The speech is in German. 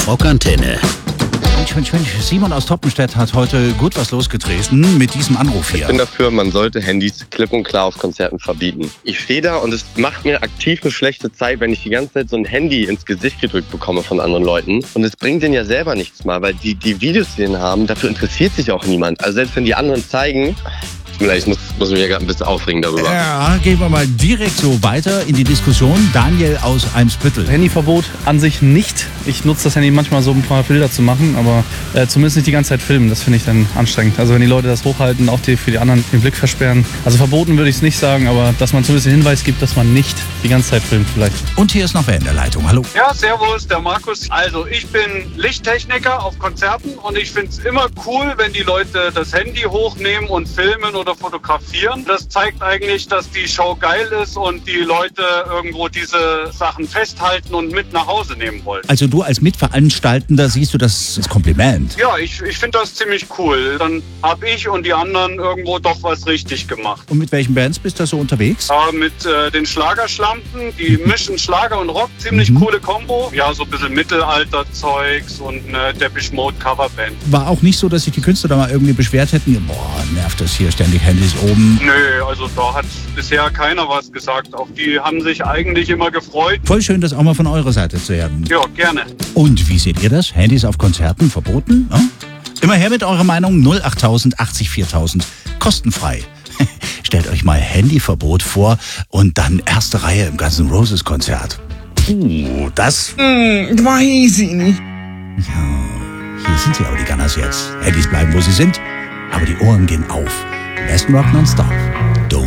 Rockantenne. Mensch, Simon aus Toppenstedt hat heute gut was losgetreten mit diesem Anruf hier. Ich bin dafür, man sollte Handys klipp und klar auf Konzerten verbieten. Ich stehe da und es macht mir aktiv eine schlechte Zeit, wenn ich die ganze Zeit so ein Handy ins Gesicht gedrückt bekomme von anderen Leuten. Und es bringt denen ja selber nichts mal, weil die Videos, die sie haben, dafür interessiert sich auch niemand. Also selbst wenn die anderen zeigen... Ich muss mich ja gerade ein bisschen aufregen darüber. Ja, gehen wir mal direkt so weiter in die Diskussion. Daniel aus Eimsbüttel. Handyverbot an sich nicht. Ich nutze das Handy manchmal so, um ein paar Bilder zu machen, aber zumindest nicht die ganze Zeit filmen. Das finde ich dann anstrengend. Also wenn die Leute das hochhalten, auch für die anderen den Blick versperren. Also verboten würde ich es nicht sagen, aber dass man zumindest den Hinweis gibt, dass man nicht die ganze Zeit filmt vielleicht. Und hier ist noch wer in der Leitung. Hallo. Ja, servus, der Markus. Also ich bin Lichttechniker auf Konzerten und ich finde es immer cool, wenn die Leute das Handy hochnehmen und filmen oder fotografieren. Das zeigt eigentlich, dass die Show geil ist und die Leute irgendwo diese Sachen festhalten und mit nach Hause nehmen wollen. Also du als Mitveranstaltender siehst du das als Kompliment? Ja, ich finde das ziemlich cool. Dann habe ich und die anderen irgendwo doch was richtig gemacht. Und mit welchen Bands bist du so unterwegs? Mit den Schlagerschlampen, die mischen Schlager und Rock, ziemlich coole Kombo. Ja, so ein bisschen Mittelalter-Zeugs und eine Depeche Mode Coverband. War auch nicht so, dass sich die Künstler da mal irgendwie beschwert hätten, boah, nervt das hier, ständig Handys oben. Nö, also da hat bisher keiner was gesagt. Auch die haben sich eigentlich immer gefreut. Voll schön, das auch mal von eurer Seite zu hören. Ja, gerne. Und wie seht ihr das? Handys auf Konzerten verboten? Ja? Immer her mit eurer Meinung 08000 80 4000. Kostenfrei. Stellt euch mal Handyverbot vor und dann erste Reihe im Guns N' Roses Konzert. Das... Weiß ich nicht. Ja, hier sind sie aber die Gunners jetzt. Handys bleiben, wo sie sind, aber die Ohren gehen auf. Besten Rock non-stop. Don't